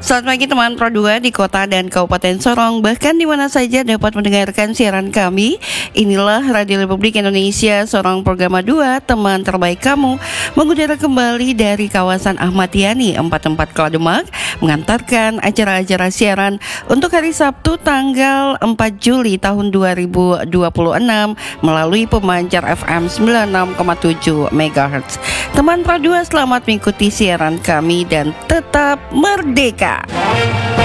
Selamat pagi teman Pro 2 di kota dan kabupaten Sorong, bahkan di mana saja dapat mendengarkan siaran kami. Inilah Radio Republik Indonesia Sorong Programa 2, teman terbaik kamu, mengudara kembali dari kawasan Ahmad Yani 44 Klademak, mengantarkan acara-acara siaran untuk hari Sabtu tanggal 4 Juli tahun 2026 melalui pemancar FM 96,7 MHz. Teman Pro 2, selamat mengikuti siaran kami dan tetap merdeka.